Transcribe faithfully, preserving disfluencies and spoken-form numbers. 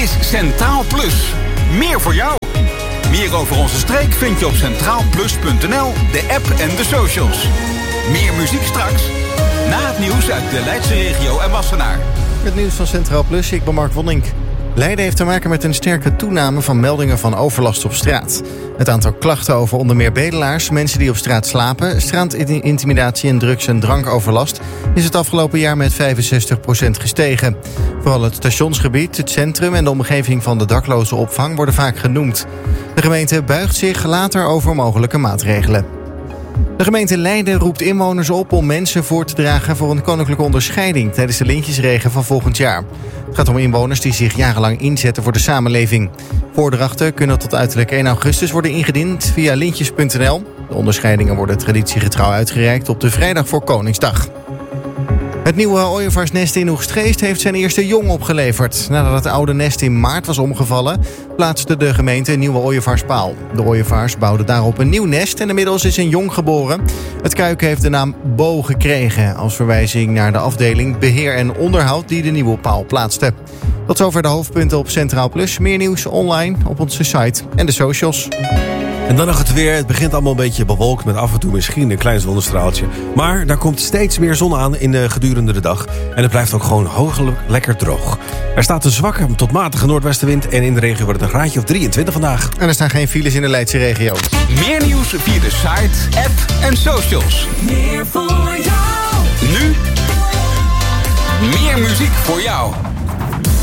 is Centraal Plus. Meer voor jou. Meer over onze streek vind je op centraal plus punt n l, de app en de socials. Meer muziek straks, na het nieuws uit de Leidse regio en Wassenaar. Het nieuws van Centraal Plus, ik ben Mark Wonnink. Leiden heeft te maken met een sterke toename van meldingen van overlast op straat. Het aantal klachten over onder meer bedelaars, mensen die op straat slapen, straatintimidatie en drugs- en drankoverlast is het afgelopen jaar met vijfenzestig procent gestegen. Vooral het stationsgebied, het centrum en de omgeving van de daklozenopvang worden vaak genoemd. De gemeente buigt zich later over mogelijke maatregelen. De gemeente Leiden roept inwoners op om mensen voor te dragen voor een koninklijke onderscheiding tijdens de Lintjesregen van volgend jaar. Het gaat om inwoners die zich jarenlang inzetten voor de samenleving. Voordrachten kunnen tot uiterlijk één augustus worden ingediend via lintjes punt n l. De onderscheidingen worden traditiegetrouw uitgereikt op de vrijdag voor Koningsdag. Het nieuwe ooievaarsnest in Oegstgeest heeft zijn eerste jong opgeleverd. Nadat het oude nest in maart was omgevallen, plaatste de gemeente een nieuwe ooievaarspaal. De ooievaars bouwden daarop een nieuw nest en inmiddels is een jong geboren. Het kuiken heeft de naam Bo gekregen, als verwijzing naar de afdeling Beheer en Onderhoud die de nieuwe paal plaatste. Tot zover de hoofdpunten op Centraal Plus. Meer nieuws online op onze site en de socials. En dan nog het weer. Het begint allemaal een beetje bewolkt met af en toe misschien een klein zonnestraaltje. Maar daar komt steeds meer zon aan in de gedurende de dag. En het blijft ook gewoon hoogelijk lekker droog. Er staat een zwakke tot matige noordwestenwind. En in de regio wordt het een graadje of drieëntwintig vandaag. En er staan geen files in de Leidse regio. Meer nieuws via de site, app en socials. Meer voor jou. Nu meer muziek voor jou.